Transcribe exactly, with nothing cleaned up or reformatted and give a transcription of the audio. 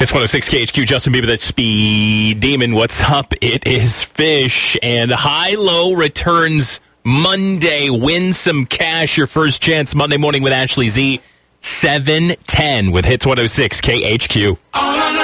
It's one oh six K H Q, Justin Bieber, that Speed Demon. What's up? It is Fish, and High-Low returns Monday. Win some cash, your first chance Monday morning with Ashley Z. seven ten with Hits one oh six K H Q.